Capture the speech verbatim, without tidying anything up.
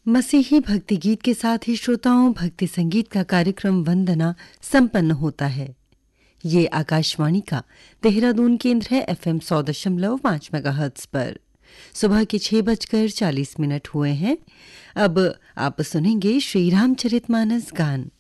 मसीही भक्ति गीत के साथ ही श्रोताओं भक्ति संगीत का कार्यक्रम वंदना संपन्न होता है। ये आकाशवाणी का देहरादून केंद्र है एफएम सौ दशमलव पाँच मेगाहर्ट्ज पर। सुबह के छह बजकर चालीस मिनट हुए हैं। अब आप सुनेंगे श्री रामचरितमानस गान।